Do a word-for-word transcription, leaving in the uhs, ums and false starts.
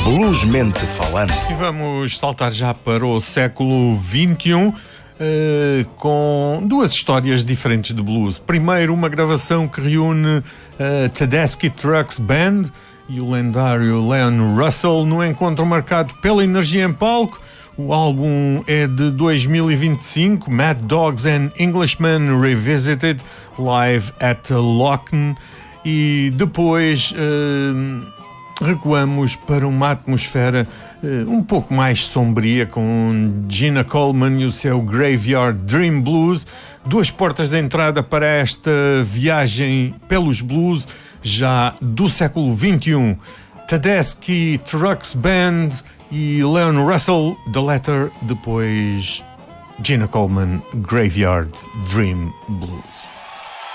Bluesmente falando. E vamos saltar já para o século vinte e um, uh, com duas histórias diferentes de blues. Primeiro, uma gravação que reúne a Tedeschi Trucks Band e o lendário Leon Russell no encontro marcado pela energia em palco. O álbum é de dois mil e vinte e cinco, Mad Dogs and Englishmen Revisited, live at Locken. E depois uh, recuamos para uma atmosfera uh, um pouco mais sombria, com Gina Coleman e o seu Graveyard Dream Blues, duas portas de entrada para esta viagem pelos blues já do século vinte e um. Tedeschi Trucks Band e Leon Russell, The Letter, depois Gina Coleman, Graveyard Dream Blues.